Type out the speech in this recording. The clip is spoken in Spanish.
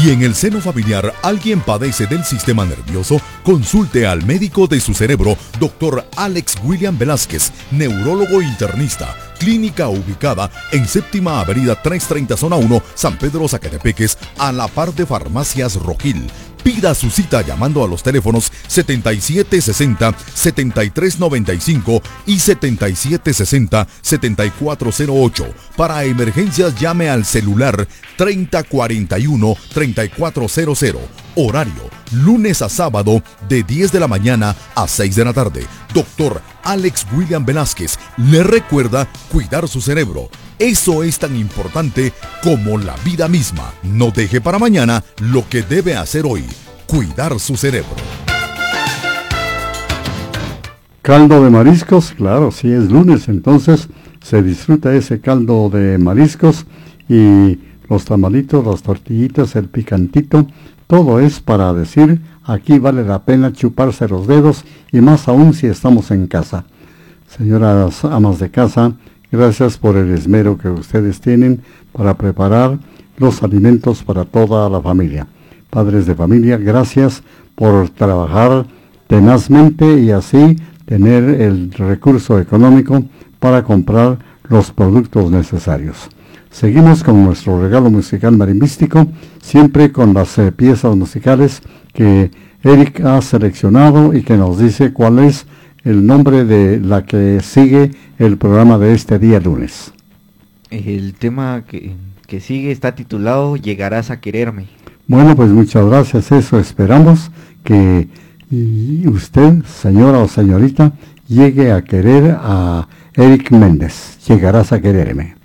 Si en el seno familiar alguien padece del sistema nervioso, consulte al médico de su cerebro, Dr. Alex William Velázquez, neurólogo internista. Clínica ubicada en Séptima Avenida 330 Zona 1, San Pedro Zacatepeques, a la par de Farmacias Rojil. Pida su cita llamando a los teléfonos 7760-7395 y 7760-7408. Para emergencias llame al celular 3041-3400. Horario, lunes a sábado de 10 de la mañana a 6 de la tarde. Doctor Alex William Velázquez le recuerda cuidar su cerebro. Eso es tan importante como la vida misma. No deje para mañana lo que debe hacer hoy. Cuidar su cerebro. Caldo de mariscos, claro, si es lunes, entonces se disfruta ese caldo de mariscos y los tamalitos, las tortillitas, el picantito, todo es para decir, aquí vale la pena chuparse los dedos y más aún si estamos en casa. Señoras amas de casa, gracias por el esmero que ustedes tienen para preparar los alimentos para toda la familia. Padres de familia, gracias por trabajar tenazmente y así tener el recurso económico para comprar los productos necesarios. Seguimos con nuestro regalo musical marimbístico, siempre con las piezas musicales que Eric ha seleccionado y que nos dice cuál es el nombre de la que sigue el programa de este día lunes. El tema que sigue está titulado Llegarás a quererme. Bueno, pues muchas gracias, eso esperamos, que usted, señora o señorita, llegue a querer a Eric Méndez. Llegarás a quererme.